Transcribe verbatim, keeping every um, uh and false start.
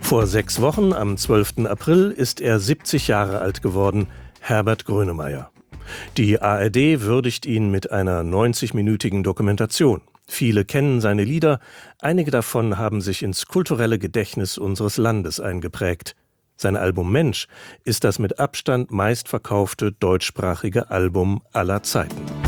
Vor sechs Wochen, am zwölften April, ist er siebzig Jahre alt geworden, Herbert Grönemeyer. Die A R D würdigt ihn mit einer neunzigminütigen Dokumentation. Viele kennen seine Lieder, einige davon haben sich ins kulturelle Gedächtnis unseres Landes eingeprägt. Sein Album Mensch ist das mit Abstand meistverkaufte deutschsprachige Album aller Zeiten.